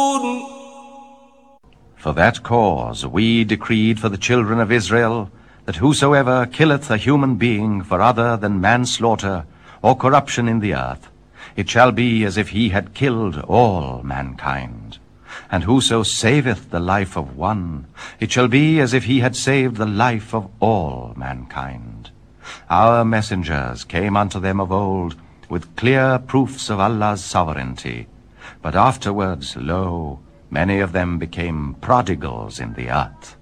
For that cause we decreed for the children of Israel, that whosoever killeth a human being for other than manslaughter or corruption in the earth, it shall be as if he had killed all mankind. And whoso saveth the life of one, it shall be as if he had saved the life of all mankind. Our messengers came unto them of old with clear proofs of Allah's sovereignty. But afterwards, lo, many of them became prodigals in the earth.